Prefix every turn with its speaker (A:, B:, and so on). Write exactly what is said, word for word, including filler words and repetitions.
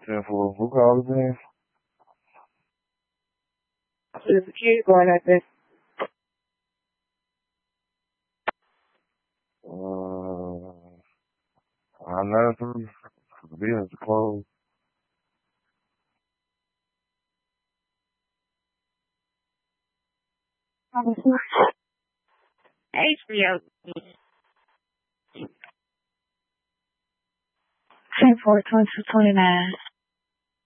A: ten four. Who called again?
B: There's a kid going at this.
A: Uh, I know some business closed.
B: H B O. ten four twenty two twenty nine.